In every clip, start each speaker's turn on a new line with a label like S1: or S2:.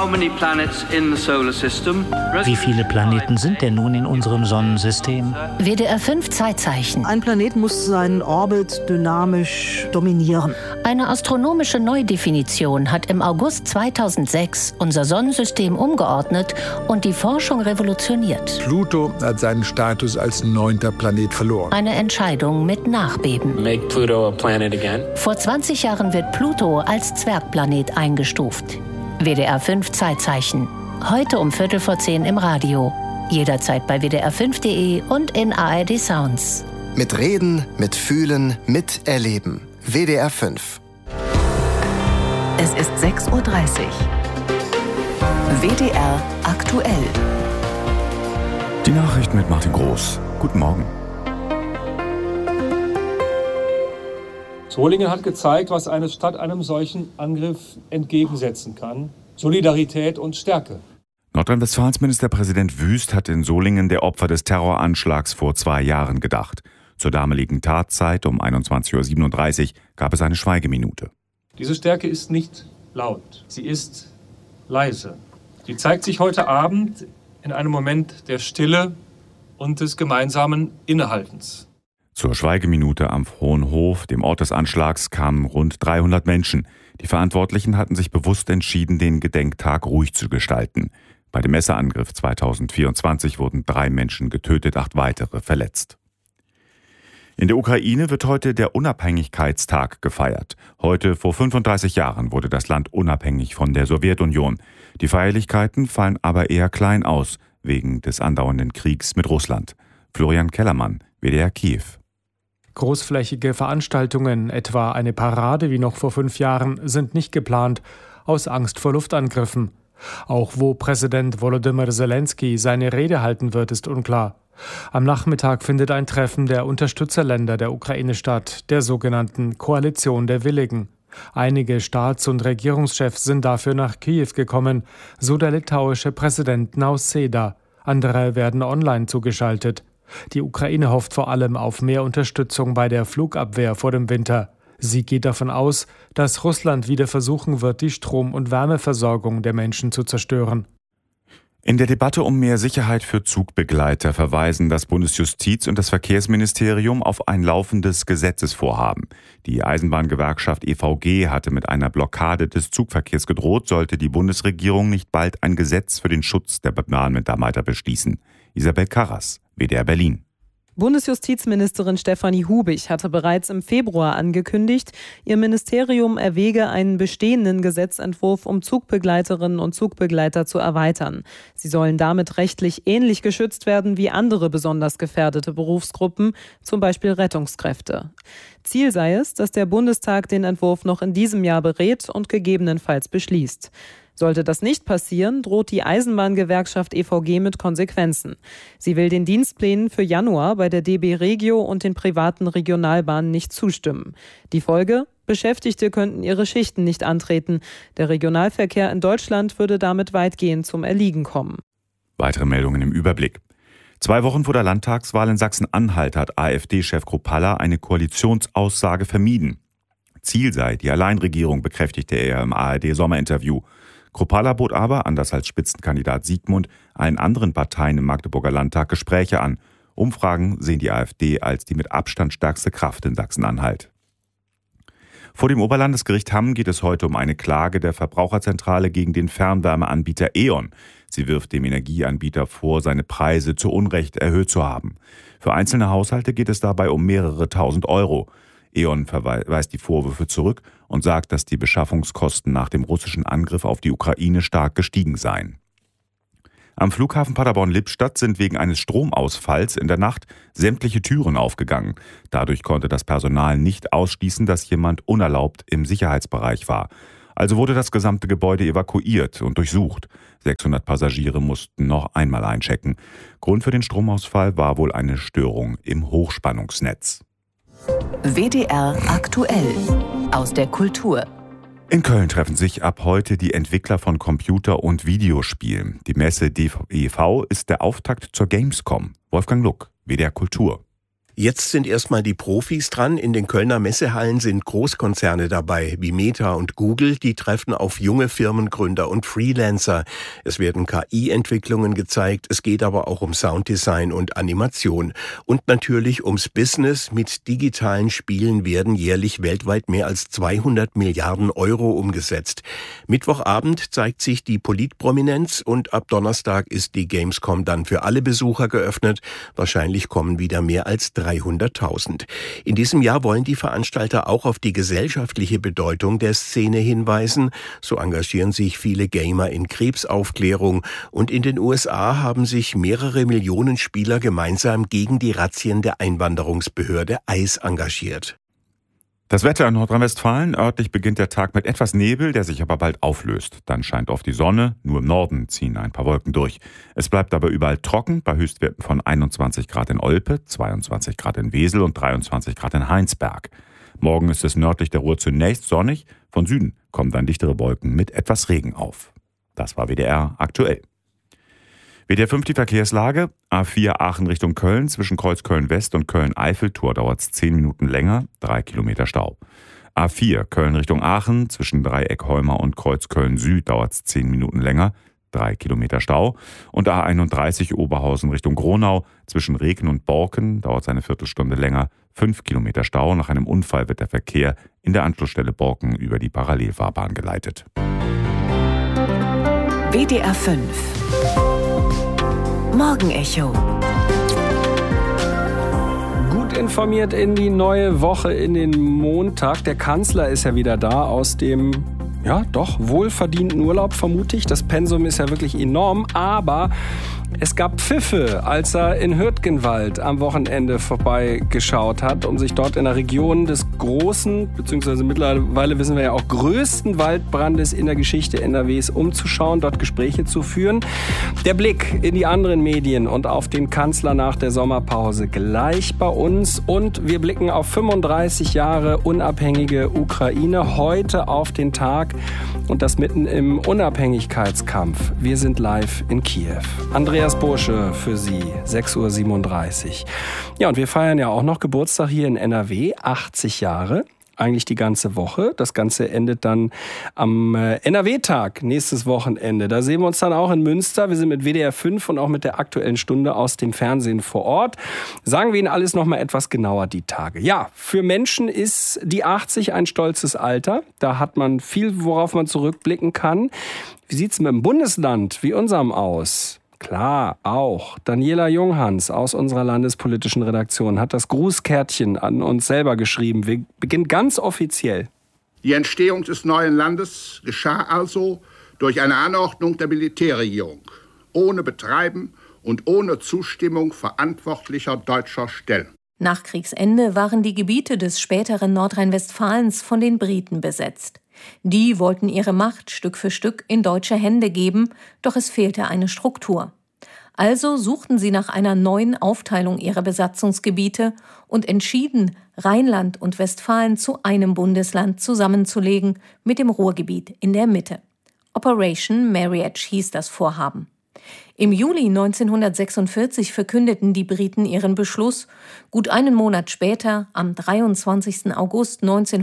S1: Wie viele Planeten sind denn nun in unserem Sonnensystem?
S2: WDR 5 Zeitzeichen.
S3: Ein Planet muss seinen Orbit dynamisch dominieren.
S2: Eine astronomische Neudefinition hat im August 2006 unser Sonnensystem umgeordnet und die Forschung revolutioniert.
S4: Pluto hat seinen Status als 9. Planet verloren.
S2: Eine Entscheidung mit Nachbeben.
S5: Make Pluto a planet again.
S2: Vor 20 Jahren wird Pluto als Zwergplanet eingestuft. WDR 5 Zeitzeichen. Heute um 9:15 im Radio. Jederzeit bei wdr5.de und in ARD Sounds.
S6: Mit Reden, mit Fühlen, mit Erleben. WDR 5.
S7: Es ist 6:30 Uhr. WDR aktuell.
S8: Die Nachrichten mit Martin Groß. Guten Morgen.
S9: Solingen hat gezeigt, was eine Stadt einem solchen Angriff entgegensetzen kann. Solidarität und Stärke.
S8: Nordrhein-Westfalens Ministerpräsident Wüst hat in Solingen der Opfer des Terroranschlags vor 2 Jahren gedacht. Zur damaligen Tatzeit um 21:37 Uhr gab es eine Schweigeminute.
S9: Diese Stärke ist nicht laut, sie ist leise. Sie zeigt sich heute Abend in einem Moment der Stille und des gemeinsamen Innehaltens.
S8: Zur Schweigeminute am Hohen Hof, dem Ort des Anschlags, kamen rund 300 Menschen. Die Verantwortlichen hatten sich bewusst entschieden, den Gedenktag ruhig zu gestalten. Bei dem Messerangriff 2024 wurden 3 Menschen getötet, 8 weitere verletzt. In der Ukraine wird heute der Unabhängigkeitstag gefeiert. Heute vor 35 Jahren wurde das Land unabhängig von der Sowjetunion. Die Feierlichkeiten fallen aber eher klein aus, wegen des andauernden Kriegs mit Russland. Florian Kellermann, WDR Kiew.
S10: Großflächige Veranstaltungen, etwa eine Parade wie noch vor 5 Jahren, sind nicht geplant, aus Angst vor Luftangriffen. Auch wo Präsident Volodymyr Zelensky seine Rede halten wird, ist unklar. Am Nachmittag findet ein Treffen der Unterstützerländer der Ukraine statt, der sogenannten Koalition der Willigen. Einige Staats- und Regierungschefs sind dafür nach Kiew gekommen, so der litauische Präsident Nausėda. Andere werden online zugeschaltet. Die Ukraine hofft vor allem auf mehr Unterstützung bei der Flugabwehr vor dem Winter. Sie geht davon aus, dass Russland wieder versuchen wird, die Strom- und Wärmeversorgung der Menschen zu zerstören.
S8: In der Debatte um mehr Sicherheit für Zugbegleiter verweisen das Bundesjustiz- und das Verkehrsministerium auf ein laufendes Gesetzesvorhaben. Die Eisenbahngewerkschaft EVG hatte mit einer Blockade des Zugverkehrs gedroht, sollte die Bundesregierung nicht bald ein Gesetz für den Schutz der Bahnmitarbeiter beschließen. Isabel Karras, WDR Berlin.
S11: Bundesjustizministerin Stefanie Hubig hatte bereits im Februar angekündigt, ihr Ministerium erwäge einen bestehenden Gesetzentwurf, um Zugbegleiterinnen und Zugbegleiter zu erweitern. Sie sollen damit rechtlich ähnlich geschützt werden wie andere besonders gefährdete Berufsgruppen, zum Beispiel Rettungskräfte. Ziel sei es, dass der Bundestag den Entwurf noch in diesem Jahr berät und gegebenenfalls beschließt. Sollte das nicht passieren, droht die Eisenbahngewerkschaft EVG mit Konsequenzen. Sie will den Dienstplänen für Januar bei der DB Regio und den privaten Regionalbahnen nicht zustimmen. Die Folge? Beschäftigte könnten ihre Schichten nicht antreten. Der Regionalverkehr in Deutschland würde damit weitgehend zum Erliegen kommen.
S8: Weitere Meldungen im Überblick. 2 Wochen vor der Landtagswahl in Sachsen-Anhalt hat AfD-Chef Kruppalla eine Koalitionsaussage vermieden. Ziel sei die Alleinregierung, bekräftigte er im ARD-Sommerinterview. Kruppalla bot aber, anders als Spitzenkandidat Siegmund, allen anderen Parteien im Magdeburger Landtag Gespräche an. Umfragen sehen die AfD als die mit Abstand stärkste Kraft in Sachsen-Anhalt. Vor dem Oberlandesgericht Hamm geht es heute um eine Klage der Verbraucherzentrale gegen den Fernwärmeanbieter E.ON. Sie wirft dem Energieanbieter vor, seine Preise zu Unrecht erhöht zu haben. Für einzelne Haushalte geht es dabei um mehrere tausend Euro. E.ON verweist die Vorwürfe zurück und sagt, dass die Beschaffungskosten nach dem russischen Angriff auf die Ukraine stark gestiegen seien. Am Flughafen Paderborn-Lippstadt sind wegen eines Stromausfalls in der Nacht sämtliche Türen aufgegangen. Dadurch konnte das Personal nicht ausschließen, dass jemand unerlaubt im Sicherheitsbereich war. Also wurde das gesamte Gebäude evakuiert und durchsucht. 600 Passagiere mussten noch einmal einchecken. Grund für den Stromausfall war wohl eine Störung im Hochspannungsnetz.
S7: WDR aktuell aus der Kultur.
S8: In Köln treffen sich ab heute die Entwickler von Computer- und Videospielen. Die Messe DEV ist der Auftakt zur Gamescom. Wolfgang Luck, WDR Kultur.
S5: Jetzt sind erstmal die Profis dran. In den Kölner Messehallen sind Großkonzerne dabei, wie Meta und Google. Die treffen auf junge Firmengründer und Freelancer. Es werden KI-Entwicklungen gezeigt. Es geht aber auch um Sounddesign und Animation. Und natürlich ums Business. Mit digitalen Spielen werden jährlich weltweit mehr als 200 Milliarden Euro umgesetzt. Mittwochabend zeigt sich die Politprominenz und ab Donnerstag ist die Gamescom dann für alle Besucher geöffnet. Wahrscheinlich kommen wieder mehr als 300.000. In diesem Jahr wollen die Veranstalter auch auf die gesellschaftliche Bedeutung der Szene hinweisen. So engagieren sich viele Gamer in Krebsaufklärung. Und in den USA haben sich mehrere Millionen Spieler gemeinsam gegen die Razzien der Einwanderungsbehörde ICE engagiert.
S8: Das Wetter in Nordrhein-Westfalen. Örtlich beginnt der Tag mit etwas Nebel, der sich aber bald auflöst. Dann scheint oft die Sonne, nur im Norden ziehen ein paar Wolken durch. Es bleibt aber überall trocken, bei Höchstwerten von 21 Grad in Olpe, 22 Grad in Wesel und 23 Grad in Heinsberg. Morgen ist es nördlich der Ruhr zunächst sonnig, von Süden kommen dann dichtere Wolken mit etwas Regen auf. Das war WDR aktuell. WDR 5 die Verkehrslage. A4 Aachen Richtung Köln, zwischen Kreuzköln West und Köln-Eiffeltor dauert es 10 Minuten länger, 3 Kilometer Stau. A4 Köln Richtung Aachen, zwischen Dreieck Holmer und Kreuzköln Süd dauert es 10 Minuten länger, 3 Kilometer Stau. Und A31 Oberhausen Richtung Gronau, zwischen Reken und Borken dauert es eine Viertelstunde länger, 5 Kilometer Stau. Nach einem Unfall wird der Verkehr in der Anschlussstelle Borken über die Parallelfahrbahn geleitet.
S7: WDR 5 Morgenecho.
S12: Gut informiert in die neue Woche, in den Montag. Der Kanzler ist ja wieder da aus dem, ja doch, wohlverdienten Urlaub, vermute ich. Das Pensum ist ja wirklich enorm, aber es gab Pfiffe, als er in Hürtgenwald am Wochenende vorbeigeschaut hat, um sich dort in der Region des großen, beziehungsweise mittlerweile wissen wir ja auch größten Waldbrandes in der Geschichte NRWs umzuschauen, dort Gespräche zu führen. Der Blick in die anderen Medien und auf den Kanzler nach der Sommerpause gleich bei uns. Und wir blicken auf 35 Jahre unabhängige Ukraine, heute auf den Tag und das mitten im Unabhängigkeitskampf. Wir sind live in Kiew. Andreas Bursche für Sie, 6.37 Uhr. Ja, und wir feiern ja auch noch Geburtstag hier in NRW, 80 Jahre. Eigentlich die ganze Woche. Das Ganze endet dann am NRW-Tag, nächstes Wochenende. Da sehen wir uns dann auch in Münster. Wir sind mit WDR 5 und auch mit der Aktuellen Stunde aus dem Fernsehen vor Ort. Sagen wir Ihnen alles noch mal etwas genauer die Tage. Ja, für Menschen ist die 80 ein stolzes Alter. Da hat man viel, worauf man zurückblicken kann. Wie sieht es mit dem Bundesland wie unserem aus? Klar, auch. Daniela Junghans aus unserer landespolitischen Redaktion hat das Grußkärtchen an uns selber geschrieben. Wir beginnen ganz offiziell.
S13: Die Entstehung des neuen Landes geschah also durch eine Anordnung der Militärregierung, ohne Betreiben und ohne Zustimmung verantwortlicher deutscher Stellen.
S14: Nach Kriegsende waren die Gebiete des späteren Nordrhein-Westfalens von den Briten besetzt. Die wollten ihre Macht Stück für Stück in deutsche Hände geben, doch es fehlte eine Struktur. Also suchten sie nach einer neuen Aufteilung ihrer Besatzungsgebiete und entschieden, Rheinland und Westfalen zu einem Bundesland zusammenzulegen mit dem Ruhrgebiet in der Mitte. Operation Marriage hieß das Vorhaben. Im Juli 1946 verkündeten die Briten ihren Beschluss. Gut einen Monat später, am 23. August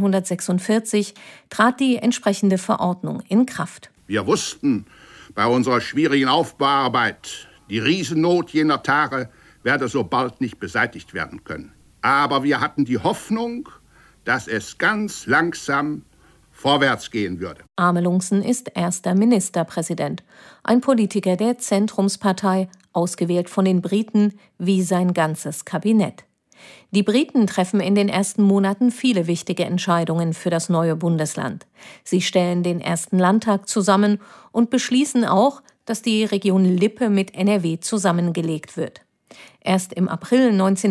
S14: 1946, trat die entsprechende Verordnung in Kraft.
S13: Wir wussten bei unserer schwierigen Aufbauarbeit, die Riesennot jener Tage werde so bald nicht beseitigt werden können. Aber wir hatten die Hoffnung, dass es ganz langsam vorwärts gehen würde.
S14: Amelungsen ist erster Ministerpräsident, ein Politiker der Zentrumspartei, ausgewählt von den Briten wie sein ganzes Kabinett. Die Briten treffen in den ersten Monaten viele wichtige Entscheidungen für das neue Bundesland. Sie stellen den ersten Landtag zusammen und beschließen auch, dass die Region Lippe mit NRW zusammengelegt wird. Erst im April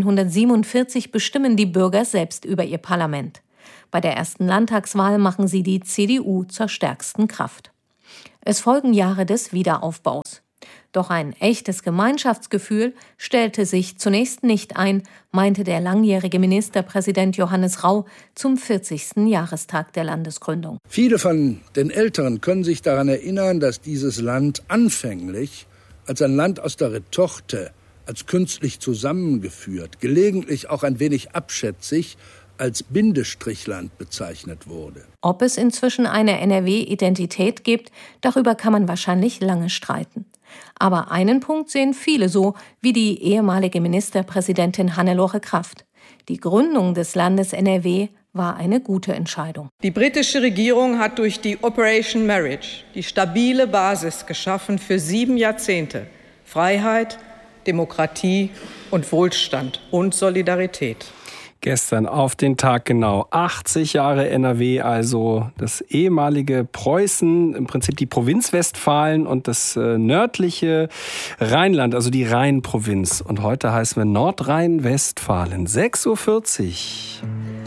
S14: 1947 bestimmen die Bürger selbst über ihr Parlament. Bei der ersten Landtagswahl machen sie die CDU zur stärksten Kraft. Es folgen Jahre des Wiederaufbaus. Doch ein echtes Gemeinschaftsgefühl stellte sich zunächst nicht ein, meinte der langjährige Ministerpräsident Johannes Rau zum 40. Jahrestag der Landesgründung.
S15: Viele von den Älteren können sich daran erinnern, dass dieses Land anfänglich als ein Land aus der Retorte als künstlich zusammengeführt, gelegentlich auch ein wenig abschätzig, als Bindestrichland bezeichnet wurde.
S14: Ob es inzwischen eine NRW-Identität gibt, darüber kann man wahrscheinlich lange streiten. Aber einen Punkt sehen viele so, wie die ehemalige Ministerpräsidentin Hannelore Kraft. Die Gründung des Landes NRW war eine gute Entscheidung.
S16: Die britische Regierung hat durch die Operation Marriage die stabile Basis geschaffen für 7 Jahrzehnte Freiheit, Demokratie und Wohlstand und Solidarität.
S12: Gestern auf den Tag genau 80 Jahre NRW, also das ehemalige Preußen, im Prinzip die Provinz Westfalen und das nördliche Rheinland, also die Rheinprovinz. Und heute heißen wir Nordrhein-Westfalen. 6:40 Uhr.